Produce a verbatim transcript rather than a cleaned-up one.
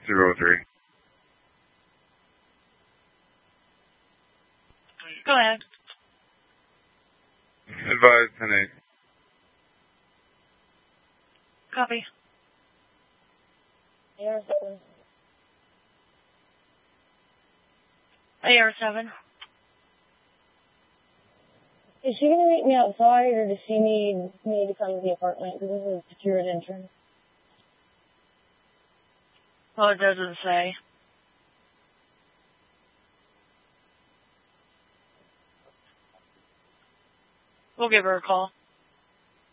zero three. Go ahead. Advise ten eight. Copy. A R seven. A R seven. Is she going to meet me outside, or does she need me to come to the apartment? Because this is a secured entrance. Well, it doesn't say. We'll give her a call.